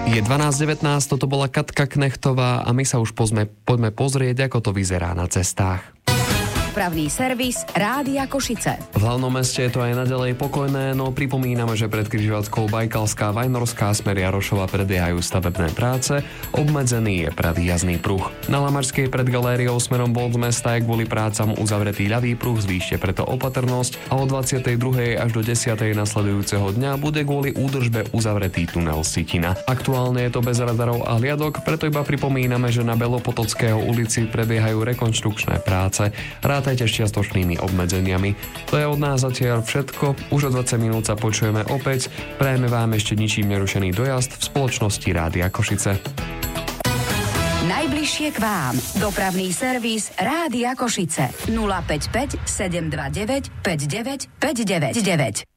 Je 12:19, toto bola Katka Knechtová a my sa už poďme pozrieť, ako to vyzerá na cestách. Dopravný servis Rádia Košice. V hlavnom meste je to aj naďalej pokojné, no pripomíname, že pred križovatkou Bajkalská Vajnorská smer Jarošova prebiehajú stavebné práce, obmedzený je pravý jazdný pruh. Na Lamarskej pred galériou smerom von z mesta je kvôli prácam uzavretý ľavý pruh, zvýšte preto opatrnosť a od 22. až do 10. nasledujúceho dňa bude kvôli údržbe uzavretý tunel Sitina. Aktuálne je to bez radarov a hliadok, preto iba pripomíname, že na Belopotockého ulici prebiehajú rekonštrukčné práce. Rátajte s čiastočnými obmedzeniami. To je od nás zatiaľ všetko. Už o 20 minút sa počujeme opäť. Prajeme vám ešte ničím nerušený dojazd v spoločnosti Rádia Košice. Najbližšie k vám. Dopravný servis Rádia Košice. 055 729 59 599.